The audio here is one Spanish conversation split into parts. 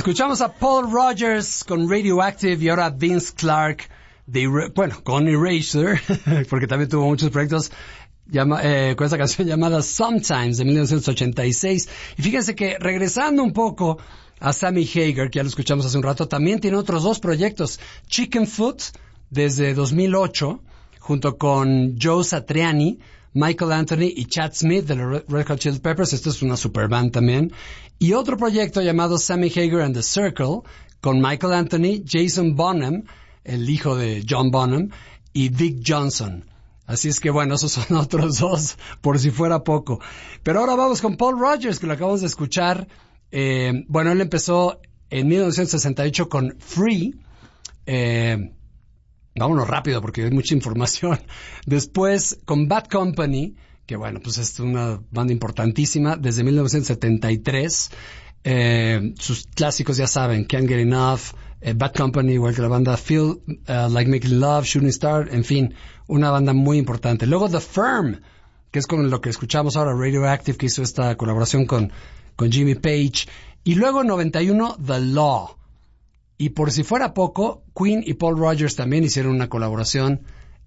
Escuchamos a Paul Rogers con Radioactive y ahora Vince Clarke con Erasure, porque también tuvo muchos proyectos con esta canción llamada Sometimes de 1986. Y fíjense que regresando un poco a Sammy Hagar, que ya lo escuchamos hace un rato, también tiene otros dos proyectos. Chicken Foot desde 2008, junto con Joe Satriani, Michael Anthony y Chad Smith de los Red Hot Chili Peppers. Esto es una super band también. Y otro proyecto llamado Sammy Hagar and the Circle con Michael Anthony, Jason Bonham, el hijo de John Bonham, y Dick Johnson. Así es que bueno, esos son otros dos, por si fuera poco. Pero ahora vamos con Paul Rogers, que lo acabamos de escuchar. Él empezó en 1968 con Free. Vámonos rápido porque hay mucha información. Después con Bad Company, que bueno, pues es una banda importantísima desde 1973. Sus clásicos ya saben, Can't Get Enough, Bad Company, igual que la banda Feel Like Making Love, Shooting Star, en fin, una banda muy importante. Luego The Firm, que es con lo que escuchamos ahora, Radioactive, que hizo esta colaboración con Jimmy Page. Y luego en 91, The Law. Y por si fuera poco, Queen y Paul Rogers también hicieron una colaboración.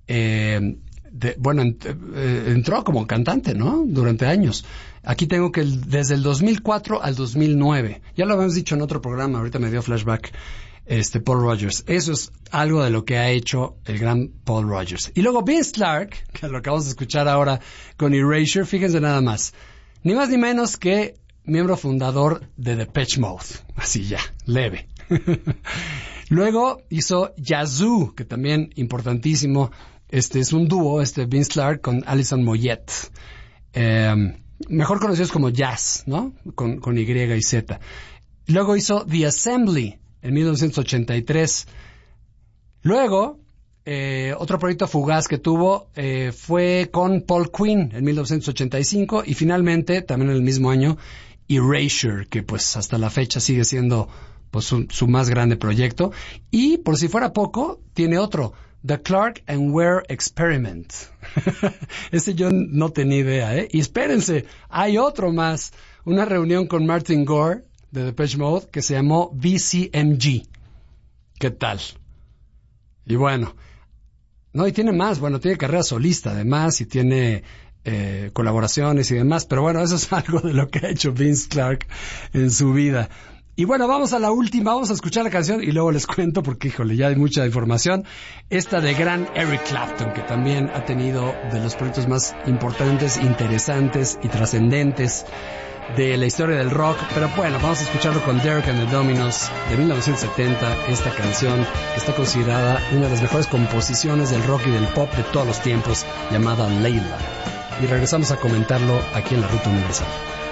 Entró como cantante, ¿no? Durante años. Aquí tengo que desde el 2004 al 2009. Ya lo habíamos dicho en otro programa, ahorita me dio flashback, Paul Rogers. Eso es algo de lo que ha hecho el gran Paul Rogers. Y luego Vince Clarke, que lo acabamos de escuchar ahora con Erasure, fíjense nada más. Ni más ni menos que miembro fundador de Depeche Mode. Así ya, leve. Luego hizo Yazoo, que también importantísimo. Es un dúo, Vince Clarke con Alison Moyet. Mejor conocidos como Jazz, ¿no? Con Y y Z. Luego hizo The Assembly en 1983. Luego, otro proyecto fugaz que tuvo fue con Paul Quinn en 1985 y finalmente, también en el mismo año, Erasure, que pues hasta la fecha sigue siendo pues su más grande proyecto. Y por si fuera poco, tiene otro, The Clark and Ware Experiment. Yo no tenía idea, ¿eh? Y espérense, hay otro más, una reunión con Martin Gore de Depeche Mode que se llamó VCMG. ¿Qué tal? Y bueno, y tiene más, tiene carrera solista además y tiene colaboraciones y demás, pero bueno, eso es algo de lo que ha hecho Vince Clarke en su vida. Y bueno, vamos a la última, vamos a escuchar la canción y luego les cuento porque, híjole, ya hay mucha información. Esta de gran Eric Clapton, que también ha tenido de los proyectos más importantes, interesantes y trascendentes de la historia del rock. Pero bueno, vamos a escucharlo con Derek and the Dominos de 1970, esta canción que está considerada una de las mejores composiciones del rock y del pop de todos los tiempos, llamada Layla. Y regresamos a comentarlo aquí en la Ruta Universal.